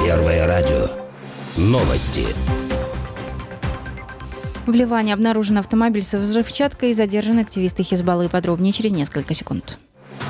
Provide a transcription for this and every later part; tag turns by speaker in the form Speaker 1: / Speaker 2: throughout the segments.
Speaker 1: Первое радио. Новости.
Speaker 2: В Ливане обнаружен автомобиль со взрывчаткой и задержаны активисты Хизбаллы. Подробнее через несколько секунд.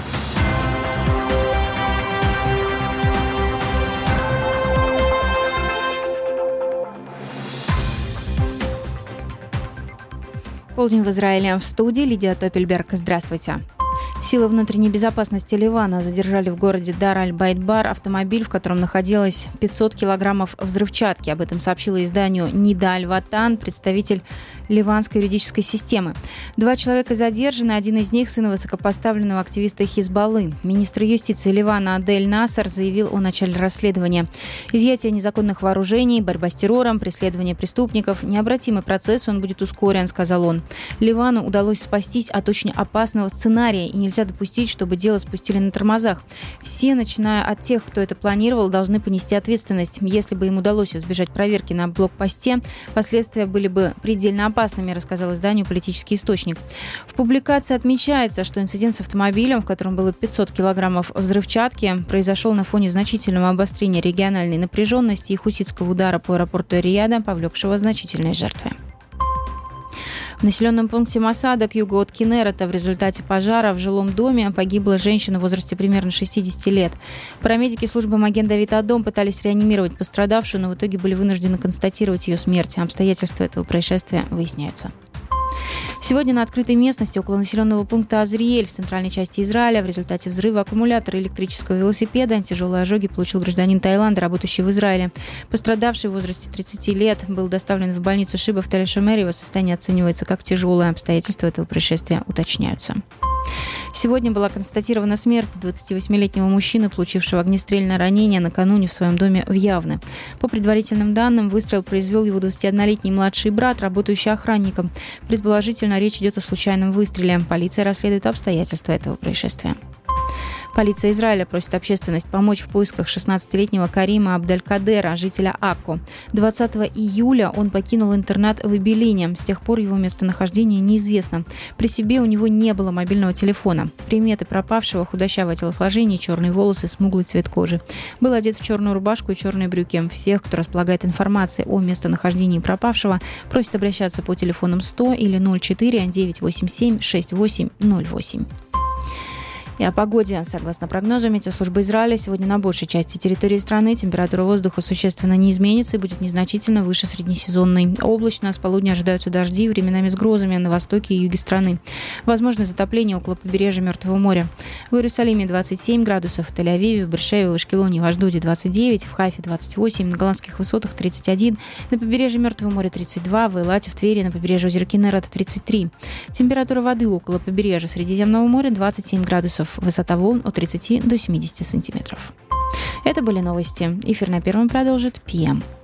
Speaker 2: Полдень в Израиле. В студии Лидия Топельберг. Здравствуйте. Силы внутренней безопасности Ливана задержали в городе Дар-аль-Байтбар автомобиль, в котором находилось 500 килограммов взрывчатки. Об этом сообщила изданию «Нида аль-Ватан» представитель ливанской юридической системы. 2 человека задержаны, один из них – сын высокопоставленного активиста Хизбаллы. Министр юстиции Ливана Адель Насар заявил о начале расследования. Изъятие незаконных вооружений, борьба с террором, преследование преступников – необратимый процесс, он будет ускорен, сказал он. Ливану удалось спастись от очень опасного сценария, и нельзя допустить, чтобы дело спустили на тормозах. Все, начиная от тех, кто это планировал, должны понести ответственность. Если бы им удалось избежать проверки на блокпосте, последствия были бы предельно опасными, рассказал изданию политический источник. В публикации отмечается, что инцидент с автомобилем, в котором было 500 килограммов взрывчатки, произошел на фоне значительного обострения региональной напряженности и хуситского удара по аэропорту Рияда, повлекшего значительные жертвы. В населенном пункте Масада к югу от Кинерета в результате пожара в жилом доме погибла женщина в возрасте примерно 60 лет. Парамедики службы Маген-Давид-Адом пытались реанимировать пострадавшую, но в итоге были вынуждены констатировать ее смерть. Обстоятельства этого происшествия выясняются. Сегодня на открытой местности около населенного пункта Азриэль в центральной части Израиля в результате взрыва аккумулятора электрического велосипеда тяжелые ожоги получил гражданин Таиланда, работающий в Израиле. Пострадавший в возрасте 30 лет был доставлен в больницу Шиба в Тель-Шомер. Его состояние оценивается как тяжелое. Обстоятельства этого происшествия уточняются. Сегодня была констатирована смерть 28-летнего мужчины, получившего огнестрельное ранение накануне в своем доме в Явне. По предварительным данным, выстрел произвел его 21-летний младший брат, работающий охранником. Предположительно, речь идет о случайном выстреле. Полиция расследует обстоятельства этого происшествия. Полиция Израиля просит общественность помочь в поисках 16-летнего Карима Абделькадера, жителя Акко. 20 июля он покинул интернат в Эбелине. С тех пор его местонахождение неизвестно. При себе у него не было мобильного телефона. Приметы пропавшего: худощавое телосложение, черные волосы, смуглый цвет кожи. Был одет в черную рубашку и черные брюки. Всех, кто располагает информацией о местонахождении пропавшего, просит обращаться по телефонам 100 или 04 987 6808. И о погоде. Согласно прогнозу Метеослужбы Израиля, сегодня на большей части территории страны температура воздуха существенно не изменится и будет незначительно выше среднесезонной. Облачно, с полудня ожидаются дожди, временами с грозами на востоке и юге страны. Возможно затопление около побережья Мертвого моря. В Иерусалиме 27 градусов, в Тель-Авиве, в Бер-Шеве, в Ашкелоне, в Ашдоде 29, в Хайфе 28, на Голландских высотах 31, на побережье Мертвого моря 32, в Эйлате, в Твери, на побережье озера Кинерета 33. Температура воды около побережья Средиземного моря 27 градусов. Высота волн от 30 до 70 сантиметров. Это были новости. Эфир на Первом продолжит ПМ.